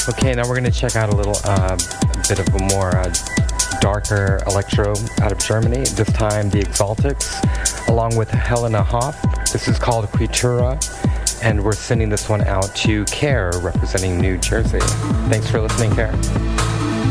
Okay, now we're going to check out a little bit of a more darker electro out of Germany, this time the Exaltics, along with Helena Hoff. This is called Quitura, and we're sending this one out to Care, representing New Jersey. Thanks for listening, Care.